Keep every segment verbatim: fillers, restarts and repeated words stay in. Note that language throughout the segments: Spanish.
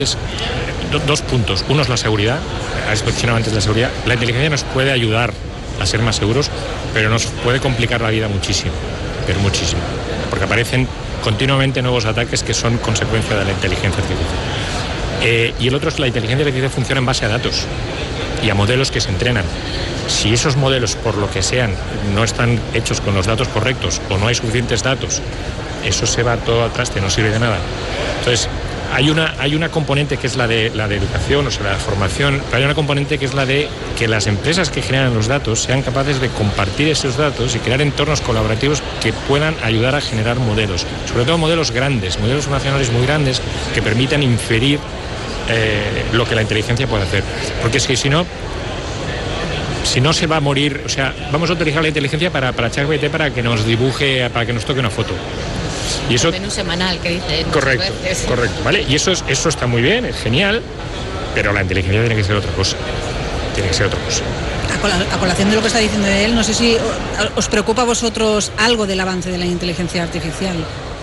Dos puntos. Uno es la seguridad, has mencionado antes la seguridad. La inteligencia nos puede ayudar a ser más seguros, pero nos puede complicar la vida muchísimo, pero muchísimo, porque aparecen continuamente nuevos ataques que son consecuencia de la inteligencia artificial. Eh, y el otro es que la inteligencia artificial funciona en base a datos y a modelos que se entrenan. Si esos modelos, por lo que sean, no están hechos con los datos correctos o no hay suficientes datos, eso se va todo al traste, no sirve de nada. Entonces, Hay una, hay una componente que es la de, la de educación, o sea, la formación, pero hay una componente que es la de que las empresas que generan los datos sean capaces de compartir esos datos y crear entornos colaborativos que puedan ayudar a generar modelos, sobre todo modelos grandes, modelos nacionales muy grandes que permitan inferir eh, lo que la inteligencia puede hacer. Porque es que si no, si no se va a morir, o sea, vamos a utilizar la inteligencia para, para ChatGPT para que nos dibuje, para que nos toque una foto. Y eso, el menú semanal que dice. Correcto, correcto, ¿vale? Y eso, es, eso está muy bien, es genial, pero la inteligencia tiene que ser otra cosa. Tiene que ser otra cosa. A colación de lo que está diciendo él, no sé si os preocupa a vosotros algo del avance de la inteligencia artificial.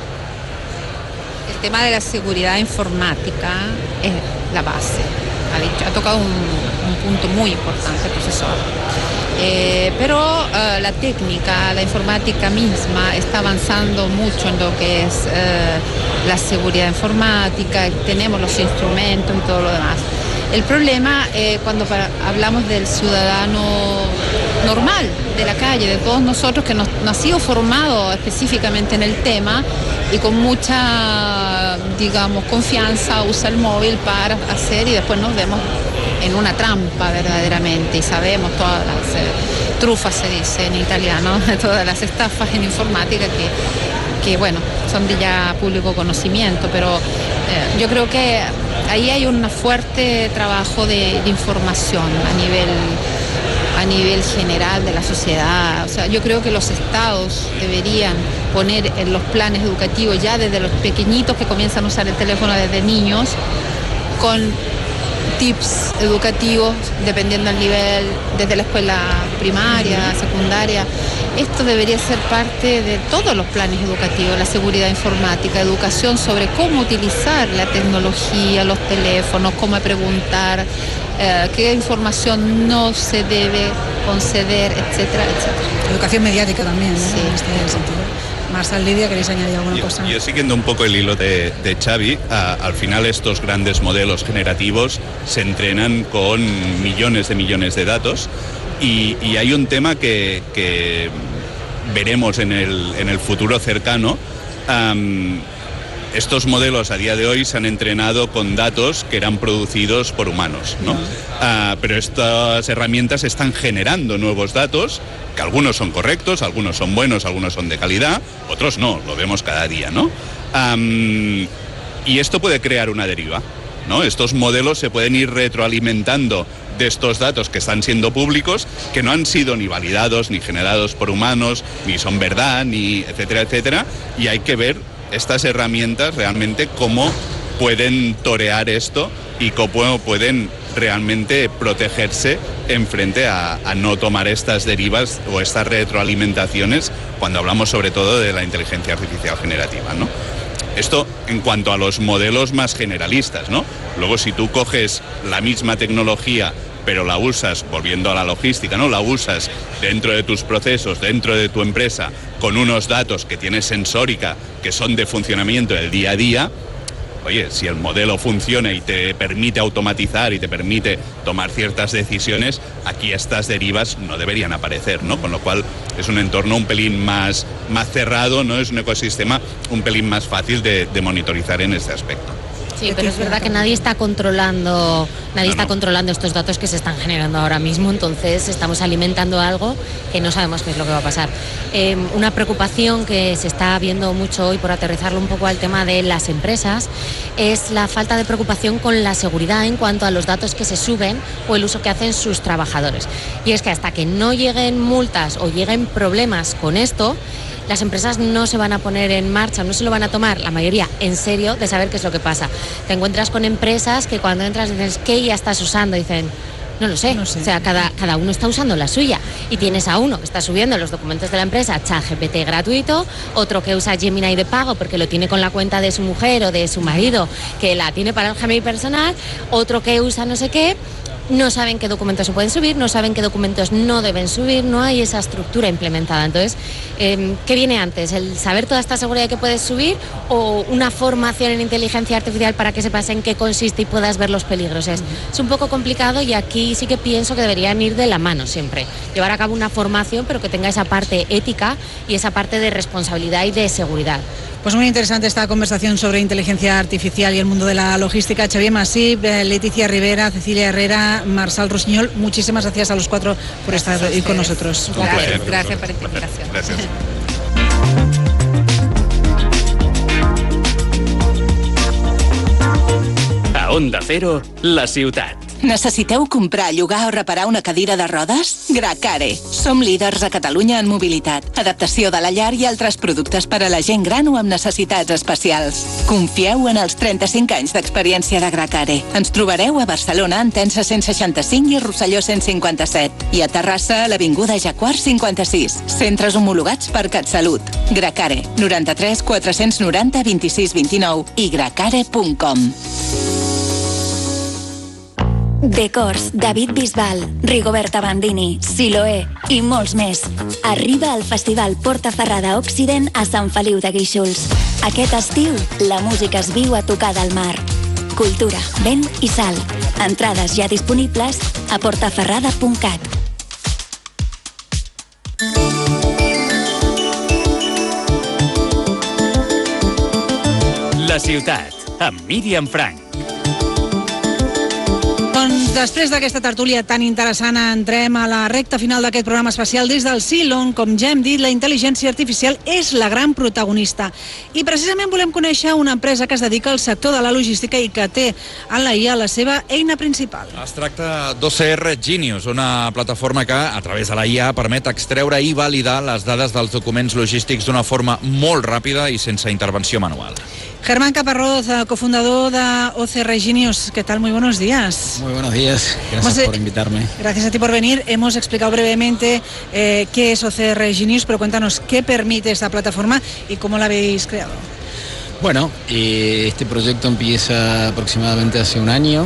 El tema de la seguridad informática es la base. Ha, dicho, ha tocado un, un punto muy importante, profesor. Eh, pero uh, la técnica, la informática misma está avanzando mucho en lo que es uh, la seguridad informática, tenemos los instrumentos y todo lo demás. El problema eh, cuando para, hablamos del ciudadano normal de la calle, de todos nosotros que nos, nos ha sido formado específicamente en el tema y con mucha, digamos, confianza usa el móvil para hacer y después nos vemos en una trampa verdaderamente y sabemos todas las eh, trufas, se dice en italiano, todas las estafas en informática que, que bueno, son de ya público conocimiento, pero eh, yo creo que ahí hay un fuerte trabajo de, de información a nivel, a nivel general de la sociedad. O sea, yo creo que los estados deberían poner en los planes educativos ya desde los pequeñitos que comienzan a usar el teléfono desde niños, con tips educativos dependiendo del nivel, desde la escuela primaria, secundaria. Esto debería ser parte de todos los planes educativos, la seguridad informática, educación sobre cómo utilizar la tecnología, los teléfonos, cómo preguntar, eh, qué información no se debe conceder, etcétera, etcétera. Educación mediática también, ¿no? Sí. En este sentido. Marcel, Lidia, ¿queréis añadir alguna yo, cosa? Yo siguiendo un poco el hilo de, de Xavi, a, al final estos grandes modelos generativos se entrenan con millones de millones de datos y, y hay un tema que, que veremos en el, en el futuro cercano. Um, Estos modelos a día de hoy se han entrenado con datos que eran producidos por humanos, ¿no? Uh, pero estas herramientas están generando nuevos datos, que algunos son correctos, algunos son buenos, algunos son de calidad, otros no, lo vemos cada día, ¿no? Um, y esto puede crear una deriva, ¿no? Estos modelos se pueden ir retroalimentando de estos datos que están siendo públicos, que no han sido ni validados, ni generados por humanos, ni son verdad, ni etcétera, etcétera, y hay que ver estas herramientas realmente cómo pueden torear esto y cómo pueden realmente protegerse en frente a, a no tomar estas derivas o estas retroalimentaciones cuando hablamos sobre todo de la inteligencia artificial generativa, ¿no? Esto en cuanto a los modelos más generalistas, ¿no? Luego si tú coges la misma tecnología pero la usas, volviendo a la logística, ¿no? La usas dentro de tus procesos, dentro de tu empresa, con unos datos que tienes sensórica, que son de funcionamiento del día a día. Oye, si el modelo funciona y te permite automatizar y te permite tomar ciertas decisiones, aquí estas derivas no deberían aparecer, ¿no? Con lo cual es un entorno un pelín más, más cerrado, ¿no? Es un ecosistema un pelín más fácil de, de monitorizar en este aspecto. Sí, pero es verdad que nadie está controlando, nadie no, está no. controlando estos datos que se están generando ahora mismo, entonces estamos alimentando algo que no sabemos qué es lo que va a pasar. Eh, una preocupación que se está viendo mucho hoy, por aterrizarlo un poco al tema de las empresas, es la falta de preocupación con la seguridad en cuanto a los datos que se suben o el uso que hacen sus trabajadores. Y es que hasta que no lleguen multas o lleguen problemas con esto, las empresas no se van a poner en marcha, no se lo van a tomar, la mayoría, en serio, de saber qué es lo que pasa. Te encuentras con empresas que cuando entras dices, ¿qué ya estás usando? Dicen, No lo sé. No sé. O sea, cada, cada uno está usando la suya. Y tienes a uno que está subiendo los documentos de la empresa, ChatGPT gratuito, otro que usa Gemini de pago porque lo tiene con la cuenta de su mujer o de su marido, que la tiene para el Gmail personal, otro que usa no sé qué. No saben qué documentos se pueden subir, no saben qué documentos no deben subir, no hay esa estructura implementada. Entonces, eh, ¿qué viene antes? ¿El saber toda esta seguridad que puedes subir o una formación en inteligencia artificial para que sepas en qué consiste y puedas ver los peligros? Es, es un poco complicado y aquí sí que pienso que deberían ir de la mano siempre. Llevar a cabo una formación, pero que tenga esa parte ética y esa parte de responsabilidad y de seguridad. Pues muy interesante esta conversación sobre inteligencia artificial y el mundo de la logística. Xavier Masip, Leticia Rivera, Cecilia Herrera, Marçal Rossinyol, muchísimas gracias a los cuatro por estar hoy con nosotros. Gracias, gracias por esta invitación. Gracias. A Onda Cero, la ciutat. Necessiteu comprar, llogar o reparar una cadira de rodes? Gracare. Som líders a Catalunya en mobilitat, adaptació de la llar i altres productes per a la gent gran o amb necessitats especials. Confieu en els trenta-cinc anys d'experiència de Gracare. Ens trobareu a Barcelona, en Tensa cent seixanta-cinc i Rosselló cent cinquanta-set. I a Terrassa, a l'Avinguda Jacquard cinquanta-sis. Centres homologats per CatSalut. Gracare. noranta-tres quatre-cents noranta vint-i-sis vint-i-nou i gracare punt com. Decors, David Bisbal, Rigoberta Bandini, Siloé i molts més. Arriba al Festival Portaferrada Occident a Sant Feliu de Guíxols. Aquest estiu, la música es viu a tocar del mar. Cultura, vent i sal. Entrades ja disponibles a portaferrada punt cat. La ciutat, amb Míriam Frank. Doncs després d'aquesta tertúlia tan interessant entrem a la recta final d'aquest programa especial des del C I L, on, com ja hem dit, la intel·ligència artificial és la gran protagonista. I precisament volem conèixer una empresa que es dedica al sector de la logística i que té en la I A la seva eina principal. Es tracta d'O C R Genius, una plataforma que, a través de la I A, permet extreure i validar les dades dels documents logístics d'una forma molt ràpida i sense intervenció manual. Germán Caparrós, cofundador de O C R Genius, ¿qué tal? Muy buenos días. Muy buenos días, gracias Hemos, por invitarme. Gracias a ti por venir. Hemos explicado brevemente eh, qué es O C R Genius, pero cuéntanos qué permite esta plataforma y cómo la habéis creado. Bueno, eh, este proyecto empieza aproximadamente hace un año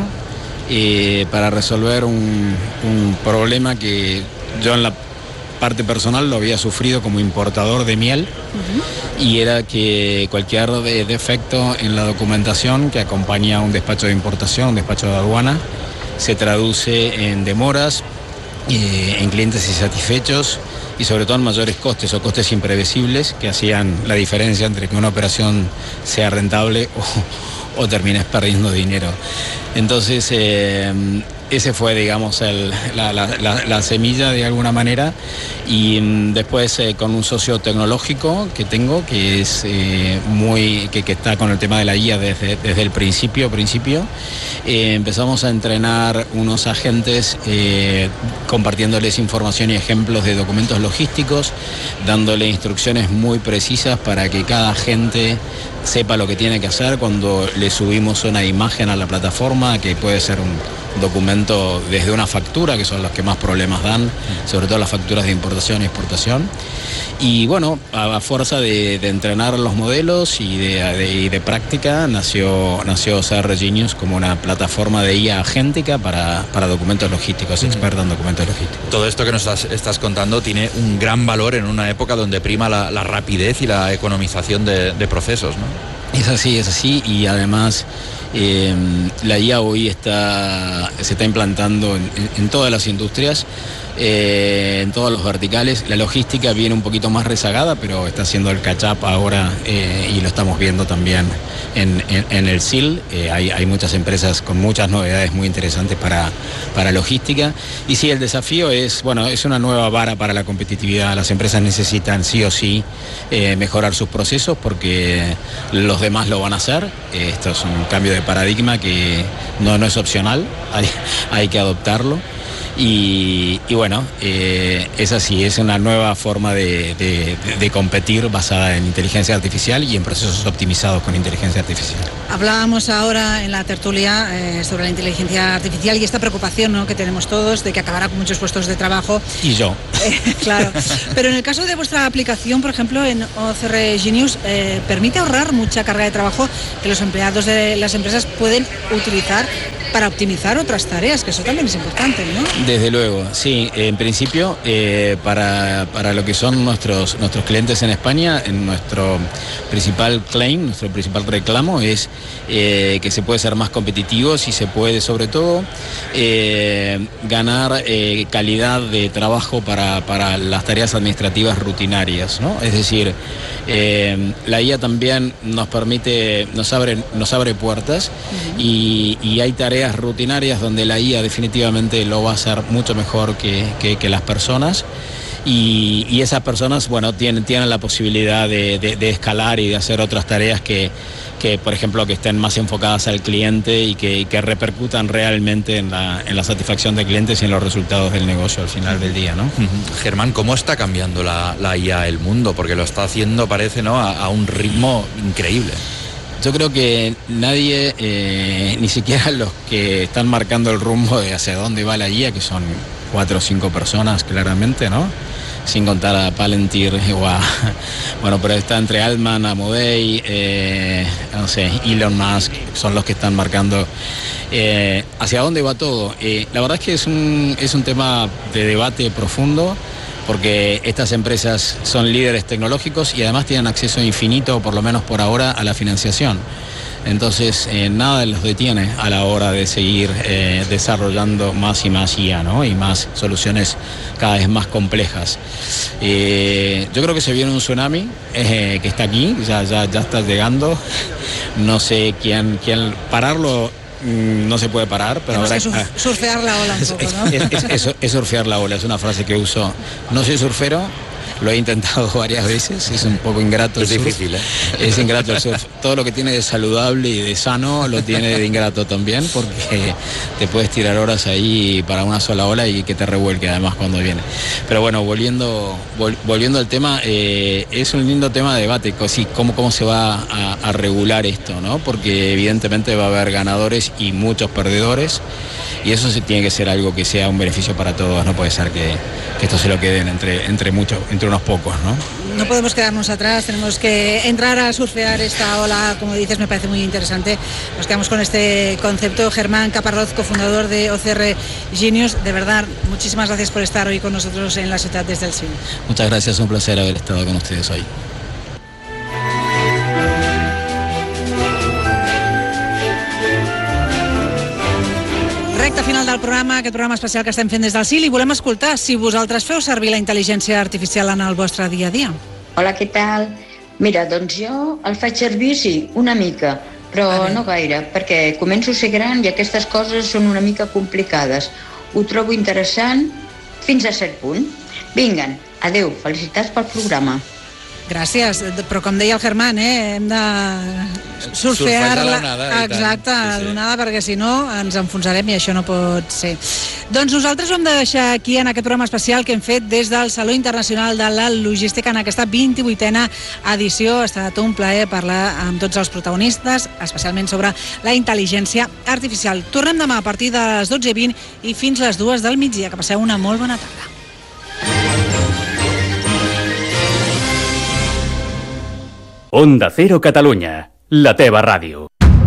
eh, para resolver un, un problema que yo en la parte personal lo había sufrido como importador de miel. Uh-huh. Y era que cualquier de defecto en la documentación que acompaña a un despacho de importación, un despacho de aduana, se traduce en demoras, eh, en clientes insatisfechos y sobre todo en mayores costes o costes imprevisibles que hacían la diferencia entre que una operación sea rentable o, o termines perdiendo dinero. Entonces, eh, ese fue, digamos, el, la, la, la, la semilla de alguna manera, y mm, después eh, con un socio tecnológico que tengo, que es eh, muy, que, que está con el tema de la I A desde, desde el principio, principio, eh, empezamos a entrenar unos agentes eh, compartiéndoles información y ejemplos de documentos logísticos, dándole instrucciones muy precisas para que cada agente sepa lo que tiene que hacer cuando le subimos una imagen a la plataforma, que puede ser un documento desde una factura, que son los que más problemas dan, sobre todo las facturas de importación y exportación. Y bueno, a, a fuerza de, de entrenar los modelos y de, de, de práctica, nació, nació O C R Genius como una plataforma de I A agéntica para, para documentos logísticos, experta en documentos logísticos. Todo esto que nos estás, estás contando tiene un gran valor en una época donde prima la, la rapidez y la economización de, de procesos, ¿no? Es así, es así, y además eh, la I A hoy está, se está implantando en, en, en todas las industrias, eh, en todos los verticales. La logística viene un poquito más rezagada, pero está haciendo el catch-up ahora, eh, y lo estamos viendo también en, en, en el S I L. Eh, hay, hay muchas empresas con muchas novedades muy interesantes para, para logística. Y sí, el desafío es, bueno, es una nueva vara para la competitividad. Las empresas necesitan sí o sí eh, mejorar sus procesos porque los demás lo van a hacer. Eh, esto es un cambio de paradigma que no, no es opcional, hay, hay que adoptarlo. Y, y bueno, eh, es así, es una nueva forma de, de, de competir basada en inteligencia artificial y en procesos optimizados con inteligencia artificial. Hablábamos ahora en la tertulia eh, sobre la inteligencia artificial y esta preocupación, ¿no?, que tenemos todos de que acabará con muchos puestos de trabajo. Y yo. Eh, claro, pero en el caso de vuestra aplicación, por ejemplo, en O C R Genius, eh, permite ahorrar mucha carga de trabajo que los empleados de las empresas pueden utilizar para optimizar otras tareas, que eso también es importante, ¿no? Desde luego, sí. En principio, eh, para, para lo que son nuestros, nuestros clientes en España, en nuestro principal claim, nuestro principal reclamo es eh, que se puede ser más competitivos y se puede, sobre todo, eh, ganar eh, calidad de trabajo para, para las tareas administrativas rutinarias, ¿no? Es decir, eh, la I A también nos permite, nos abre, nos abre puertas uh-huh. y, y hay tareas rutinarias donde la I A definitivamente lo va a hacer mucho mejor que, que, que las personas y, y esas personas, bueno, tienen, tienen la posibilidad de, de, de escalar y de hacer otras tareas que, que, por ejemplo, que estén más enfocadas al cliente y que, y que repercutan realmente en la, en la satisfacción de clientes y en los resultados del negocio al final del día, ¿no? Uh-huh. Germán, ¿cómo está cambiando la, la I A el mundo? Porque lo está haciendo, parece, ¿no?, a, a un ritmo increíble. Yo creo que nadie, eh, ni siquiera los que están marcando el rumbo de hacia dónde va la I A, que son cuatro o cinco personas claramente, ¿no? Sin contar a Palantir o a... Bueno, pero está entre Altman, Amodei, eh, no sé, Elon Musk, son los que están marcando eh, hacia dónde va todo. Eh, la verdad es que es un, es un tema de debate profundo, porque estas empresas son líderes tecnológicos y además tienen acceso infinito, por lo menos por ahora, a la financiación. Entonces, eh, nada los detiene a la hora de seguir eh, desarrollando más y más I A, ¿no?, y más soluciones cada vez más complejas. Eh, yo creo que se viene un tsunami eh, que está aquí, ya, ya, ya está llegando. No sé quién, quién pararlo. No se puede parar, pero ahora que surf, surfear la ola un poco, ¿no? Es, es, es, es, es surfear la ola, es una frase que uso. No soy surfero, lo he intentado varias veces, es un poco ingrato el es surf. difícil, ¿eh? Es ingrato el surf. Todo lo que tiene de saludable y de sano lo tiene de ingrato también, porque te puedes tirar horas ahí para una sola ola y que te revuelque además cuando viene. Pero bueno, volviendo vol, volviendo al tema, eh, es un lindo tema de debate, sí, cómo, cómo se va a, a regular esto, ¿no? Porque evidentemente va a haber ganadores y muchos perdedores, y eso sí tiene que ser algo que sea un beneficio para todos. No puede ser que, que esto se lo queden entre, entre muchos, entre unos pocos, ¿no? No podemos quedarnos atrás, tenemos que entrar a surfear esta ola, como dices, me parece muy interesante. Nos quedamos con este concepto. Germán Caparrós, cofundador de O C R Genius, de verdad, muchísimas gracias por estar hoy con nosotros en la ciudad desde el C I M. Muchas gracias, un placer haber estado con ustedes hoy. Recte final del programa, aquest programa especial que estem fent des del C I L, i volem escoltar si vosaltres feu servir la intel·ligència artificial en el vostre dia a dia. Hola, què tal? Mira, doncs jo el faig servir, sí, una mica, però no gaire, perquè començo a ser gran i aquestes coses són una mica complicades. Ho trobo interessant fins a cert punt. Vinguen, adeu, felicitats pel programa. Gràcies, però com deia el Germán, eh, hem de surfear la... Exacte, sí, sí. l'onada, perquè si no ens enfonsarem i això no pot ser. Doncs nosaltres ho hem de deixar aquí en aquest programa especial que hem fet des del Saló Internacional de la Logística en aquesta vint-i-vuitena edició. Ha estat un plaer parlar amb tots els protagonistes, especialment sobre la intel·ligència artificial. Tornem demà a partir de les dotze i vint i fins les dues del migdia. Que passeu una molt bona tarda. Onda Cero Catalunya, la teva ràdio.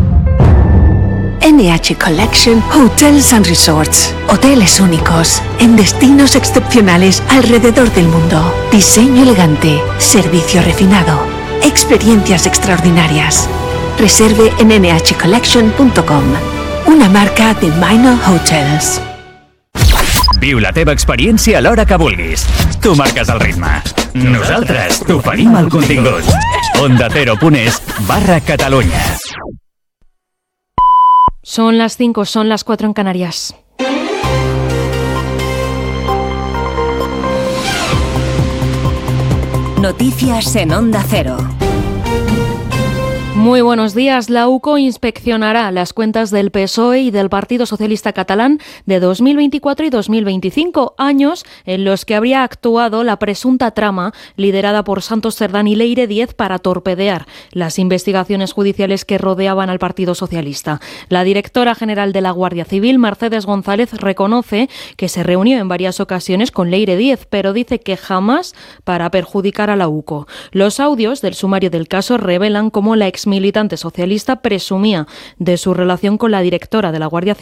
N H Collection Hotels and Resorts. Hoteles únicos en destinos excepcionales alrededor del mundo. Diseño elegante, servicio refinado, experiencias extraordinarias. Reserve en n h collection punto com. Una marca de Minor Hotels. Viu la teva experiència a l'hora que vulguis. Tu marques el ritme. Nosaltres t'oferim el contingut. Onda Cero punt es barra Catalunya. Son las cinco, son las cuatro en Canarias. Noticias en Onda Cero. Muy buenos días. La U C O inspeccionará las cuentas del P S O E y del Partido Socialista Catalán de dos mil veinticuatro y dos mil veinticinco, años en los que habría actuado la presunta trama liderada por Santos Cerdán y Leire Díez para torpedear las investigaciones judiciales que rodeaban al Partido Socialista. La directora general de la Guardia Civil, Mercedes González, reconoce que se reunió en varias ocasiones con Leire Díez, pero dice que jamás para perjudicar a la U C O. Los audios del sumario del caso revelan cómo la exmilitante socialista presumía de su relación con la directora de la Guardia Civil